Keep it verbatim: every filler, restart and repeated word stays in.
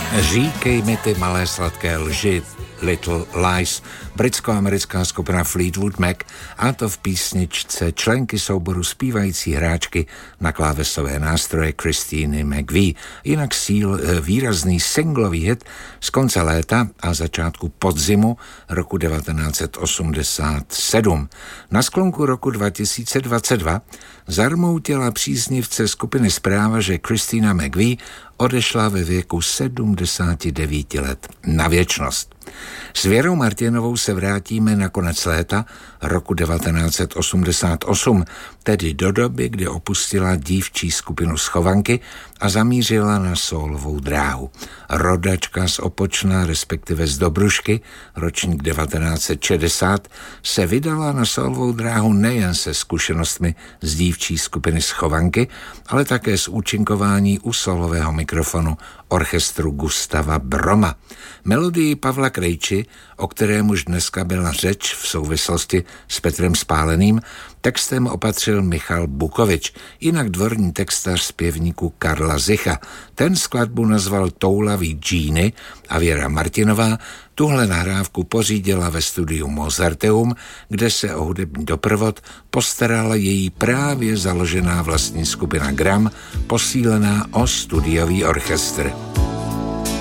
Říkej mi ty malé sladké lži, Little Lies, britsko-americká skupina Fleetwood Mac, a to v písničce členky souboru zpívající hráčky na klávesové nástroje Christiny McVie. Jinak síl výrazný singlový hit z konce léta a začátku podzimu roku devatenáct set osmdesát sedm. Na sklonku roku dva tisíce dvacet dva zarmoutila příznivce skupiny zpráva, že Christina McVie odešla ve věku sedmdesáti devíti let na věčnost. S Věrou Martinovou se vrátíme na konec léta roku devatenáct set osmdesát osm, tedy do doby, kdy opustila dívčí skupinu Schovanky a zamířila na sólovou dráhu. Rodačka z Opočna, respektive z Dobrušky, ročník devatenáct set šedesát, se vydala na sólovou dráhu nejen se zkušenostmi z dívčí skupiny Schovanky, ale také z účinkování u sólového mikrofonu orchestru Gustava Broma. Melodii Pavla Krejči, o kterém už dneska byla řeč v souvislosti s Petrem Spáleným, textem opatřil Michal Bukovič, jinak dvorní textař zpěvníku Karla Zicha. Ten skladbu nazval Toulavý džíny a Věra Martinová tuhle nahrávku pořídila ve studiu Mozarteum, kde se o hudební doprovod postarala její právě založená vlastní skupina Gram, posílená o studiový orchestr.